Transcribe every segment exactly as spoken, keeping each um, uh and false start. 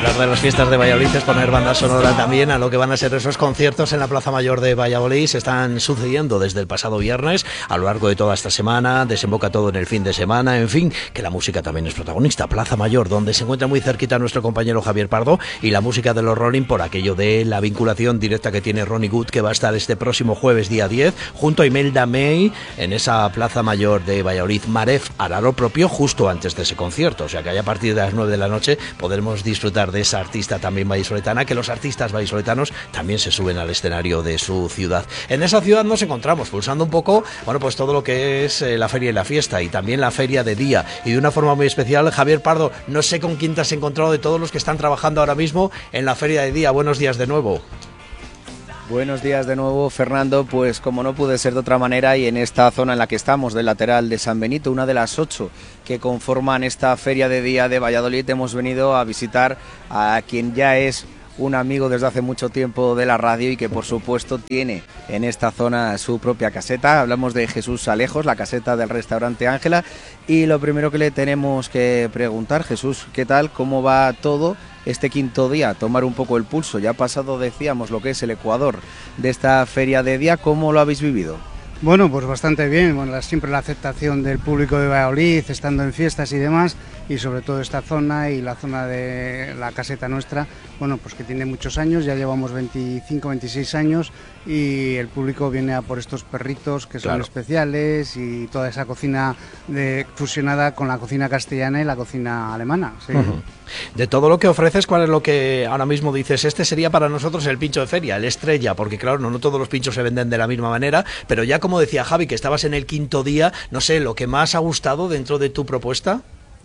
Hablar de las fiestas de Valladolid es poner banda sonora también a lo que van a ser esos conciertos en la Plaza Mayor de Valladolid. Se están sucediendo desde el pasado viernes a lo largo de toda esta semana, desemboca todo en el fin de semana, en fin, que la música también es protagonista. Plaza Mayor, donde se encuentra muy cerquita nuestro compañero Javier Pardo, y la música de los Rolling por aquello de la vinculación directa que tiene Ronnie Wood, que va a estar este próximo jueves día diez junto a Imelda May en esa Plaza Mayor de Valladolid. Maref hará lo propio justo antes de ese concierto, o sea que allá a partir de las nueve de la noche podremos disfrutar de esa artista también vallisoletana, que los artistas vallisoletanos también se suben al escenario de su ciudad. En esa ciudad nos encontramos pulsando un poco, bueno, pues todo lo que es eh, la feria y la fiesta, y también la feria de día, y de una forma muy especial. Javier Pardo, no sé con quién te has encontrado de todos los que están trabajando ahora mismo en la feria de día. Buenos días de nuevo. Buenos días de nuevo, Fernando. Pues como no pude ser de otra manera, y en esta zona en la que estamos, del lateral de San Benito, una de las ocho que conforman esta feria de día de Valladolid, hemos venido a visitar a quien ya es un amigo desde hace mucho tiempo de la radio y que por supuesto tiene en esta zona su propia caseta. Hablamos de Jesús Alejos, la caseta del restaurante Ángela, y lo primero que le tenemos que preguntar, Jesús, ¿qué tal? ¿Cómo va todo este quinto día? Tomar un poco el pulso, ya ha pasado, decíamos, lo que es el Ecuador de esta feria de día. ¿Cómo lo habéis vivido? Bueno, pues bastante bien, bueno, siempre la aceptación del público de Valladolid, estando en fiestas y demás, y sobre todo esta zona y la zona de la caseta nuestra, bueno, pues que tiene muchos años, ya llevamos veinticinco, veintiséis años, y el público viene a por estos perritos que son claro. especiales, y toda esa cocina de, fusionada con la cocina castellana y la cocina alemana. Sí. Uh-huh. De todo lo que ofreces, ¿cuál es lo que ahora mismo dices? Este sería para nosotros el pincho de feria, el estrella, porque claro, no, no todos los pinchos se venden de la misma manera, pero ya como decía Javi, que estabas en el quinto día, no sé, ¿lo que más ha gustado dentro de tu propuesta?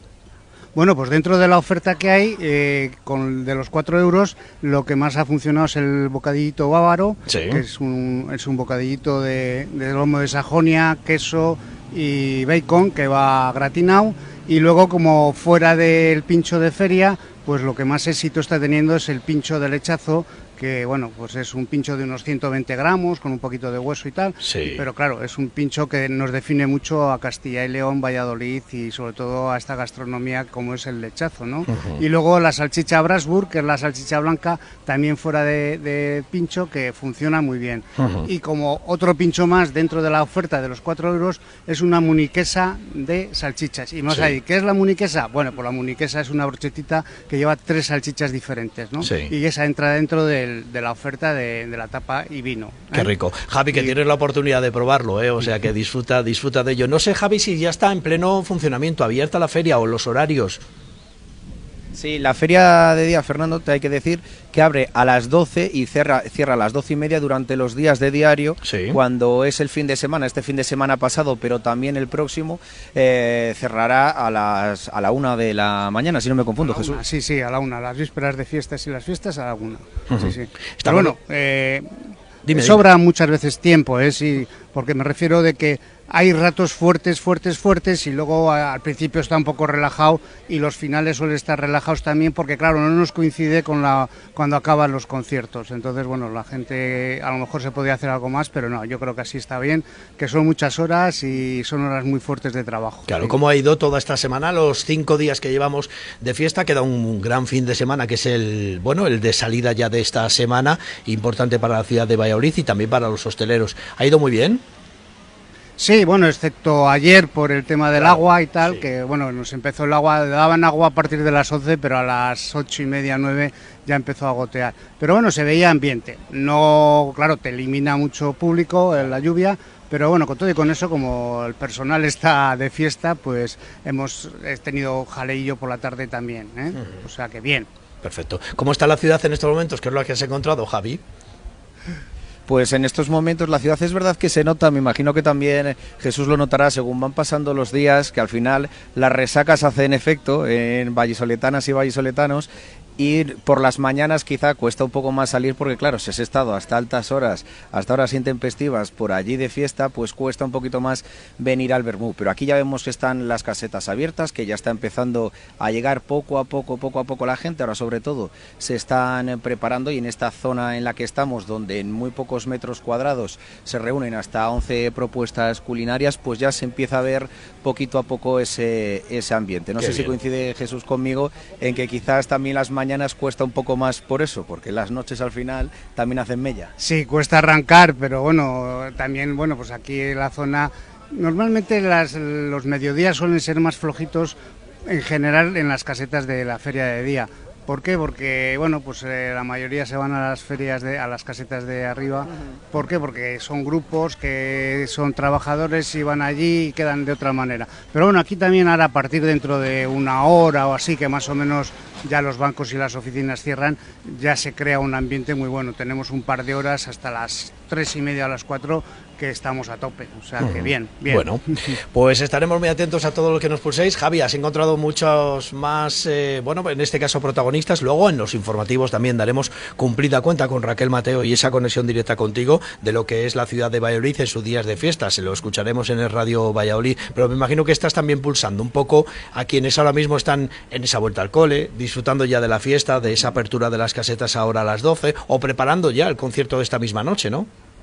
Bueno, pues dentro de la oferta que hay, eh, con de los cuatro euros, lo que más ha funcionado es el bocadillito bávaro, sí. que es un, es un bocadillito de, de lomo de Sajonia, queso y bacon, que va gratinado. Y luego, como fuera del pincho de feria, pues lo que más éxito está teniendo es el pincho de lechazo, que bueno, pues es un pincho de unos ciento veinte gramos, con un poquito de hueso y tal, sí. pero claro, es un pincho que nos define mucho a Castilla y León, Valladolid, y sobre todo a esta gastronomía como es el lechazo, ¿no? Uh-huh. Y luego la salchicha Brasburg, que es la salchicha blanca, también fuera de, de pincho, que funciona muy bien. Uh-huh. Y como otro pincho más dentro de la oferta de los cuatro euros, es una muniquesa de salchichas. Y más sí. ahí, ¿qué es la muniquesa? Bueno, pues la muniquesa es una brochetita que lleva tres salchichas diferentes, ¿no? Sí. Y esa entra dentro de de la oferta de, de la tapa y vino. ¿eh? Qué rico. Javi, que y... tienes la oportunidad de probarlo, ¿eh? O sea que disfruta, disfruta de ello. No sé, Javi, si ya está en pleno funcionamiento, abierta la feria o los horarios. Sí, la feria de día, Fernando, te hay que decir que abre a las doce y cierra, cierra a las doce y media durante los días de diario, sí. cuando es el fin de semana, este fin de semana pasado, pero también el próximo, eh, cerrará a las a la una de la mañana, si no me confundo, Jesús. Una, sí, sí, a la una, las vísperas de fiestas y las fiestas a la una. Uh-huh. Sí, sí. Está bueno. bueno eh, dime, sobra dime. muchas veces tiempo, ¿eh? Sí, porque me refiero de que hay ratos fuertes, fuertes, fuertes, y luego a, al principio está un poco relajado, y los finales suelen estar relajados también, porque claro, no nos coincide con la cuando acaban los conciertos. Entonces, bueno, la gente a lo mejor se podría hacer algo más, pero no, yo creo que así está bien, que son muchas horas y son horas muy fuertes de trabajo. Claro, sí. ¿Cómo ha ido toda esta semana? Los cinco días que llevamos de fiesta, queda un gran fin de semana, que es el, bueno, el de salida ya de esta semana, importante para la ciudad de Valladolid y también para los hosteleros. ¿Ha ido muy bien? Sí, bueno, excepto ayer por el tema del claro, agua y tal, sí. que bueno, nos empezó el agua, daban agua a partir de las once, pero a las ocho y media, nueve ya empezó a gotear. Pero bueno, se veía ambiente, no, claro, te elimina mucho público en la lluvia, pero bueno, con todo y con eso, como el personal está de fiesta, pues hemos tenido jaleillo por la tarde también, ¿eh? Uh-huh. O sea que bien. Perfecto. ¿Cómo está la ciudad en estos momentos? ¿Qué es lo que has encontrado, Javi? Pues en estos momentos la ciudad es verdad que se nota, me imagino que también Jesús lo notará según van pasando los días, que al final las resacas hacen efecto en vallisoletanas y vallisoletanos, y por las mañanas quizá cuesta un poco más salir porque claro, si has estado hasta altas horas, hasta horas intempestivas por allí de fiesta, pues cuesta un poquito más venir al Bermú. Pero aquí ya vemos que están las casetas abiertas, que ya está empezando a llegar poco a poco, poco a poco la gente. Ahora sobre todo se están preparando, y en esta zona en la que estamos, donde en muy pocos metros cuadrados se reúnen hasta once propuestas culinarias, pues ya se empieza a ver poquito a poco ese, ese ambiente. No Qué sé bien. Si coincide Jesús conmigo en que quizás también las mañanas mañanas cuesta un poco más por eso, porque las noches al final también hacen mella. Sí, cuesta arrancar, pero bueno, también, bueno, pues aquí en la zona, normalmente las, los mediodías suelen ser más flojitos en general en las casetas de la feria de día. ¿Por qué? Porque, bueno, pues eh, la mayoría se van a las ferias, de, a las casetas de arriba. Uh-huh. ¿Por qué? Porque son grupos que son trabajadores y van allí y quedan de otra manera. Pero bueno, aquí también ahora a partir dentro de una hora o así, que más o menos ya los bancos y las oficinas cierran, ya se crea un ambiente muy bueno. Tenemos un par de horas hasta las tres y media a las cuatro que estamos a tope, o sea que bien, bien. Bueno, pues estaremos muy atentos a todo lo que nos pulséis. Javi, has encontrado muchos más, eh, bueno, en este caso protagonistas. Luego en los informativos también daremos cumplida cuenta con Raquel Mateo y esa conexión directa contigo de lo que es la ciudad de Valladolid en sus días de fiesta. Se lo escucharemos en el Radio Valladolid, pero me imagino que estás también pulsando un poco a quienes ahora mismo están en esa vuelta al cole, disfrutando ya de la fiesta, de esa apertura de las casetas ahora a las doce, o preparando ya el concierto de esta misma noche, ¿no?